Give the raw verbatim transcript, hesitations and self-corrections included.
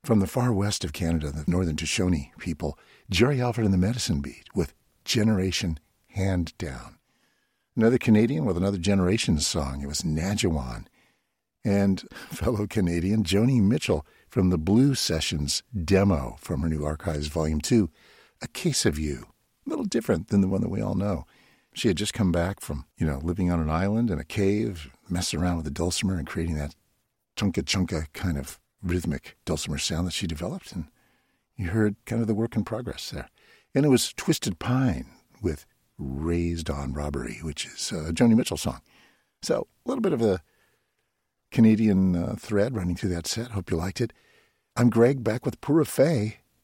From the far west of Canada, the Northern Shoshone people, Jerry Alford and the Medicine Beat with Generation Hand Down. Another Canadian with another Generations song. It was Nadjawan. And fellow Canadian Joni Mitchell from the Blue Sessions demo from her new Archives Volume two, A Case of You. A little different than the one that we all know. She had just come back from, you know, living on an island in a cave, messing around with the dulcimer and creating that chunka-chunka kind of rhythmic dulcimer sound that she developed. And you heard kind of the work in progress there. And it was Twisted Pine with Raised on Robbery, which is a Joni Mitchell song. So a little bit of a Canadian uh, thread running through that set. Hope you liked it. I'm Greg, back with Pura Fé.